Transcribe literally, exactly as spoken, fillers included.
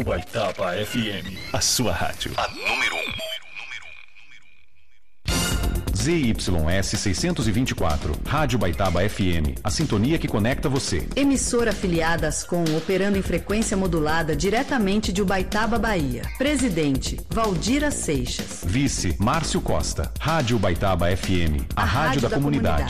Ubaitaba F M, a sua rádio. a número um. Z Y S seiscentos e vinte e quatro, Rádio Ubaitaba F M, a sintonia que conecta você. Emissora afiliada Ascom, operando em frequência modulada diretamente de Ubaitaba, Bahia. Presidente, Valdira Seixas. Vice, Márcio Costa. Rádio Ubaitaba F M, a, a rádio, rádio da, da comunidade.